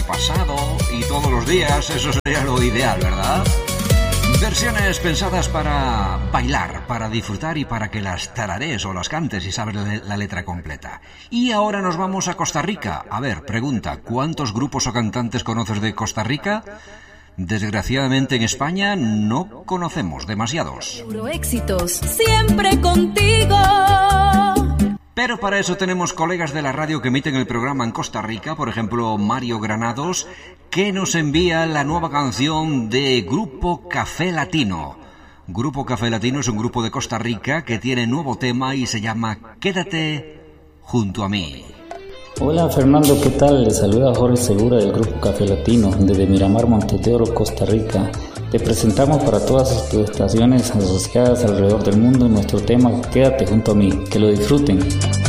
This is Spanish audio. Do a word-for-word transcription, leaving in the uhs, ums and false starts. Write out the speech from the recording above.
pasado y todos los días, eso sería lo ideal, ¿verdad? Versiones pensadas para bailar, para disfrutar y para que las tararees o las cantes si sabes la letra completa. Y ahora nos vamos a Costa Rica. A ver, pregunta, ¿cuántos grupos o cantantes conoces de Costa Rica? Desgraciadamente en España no conocemos demasiados. Euroéxitos, siempre contigo. Pero para eso tenemos colegas de la radio que emiten el programa en Costa Rica, por ejemplo Mario Granados, que nos envía la nueva canción de Grupo Café Latino. Grupo Café Latino es un grupo de Costa Rica que tiene nuevo tema y se llama Quédate junto a mí. Hola Fernando, ¿qué tal? Les saluda Jorge Segura del Grupo Café Latino desde Miramar, Montevideo, Costa Rica. Te presentamos para todas tus estaciones asociadas alrededor del mundo nuestro tema Quédate junto a mí. Que lo disfruten.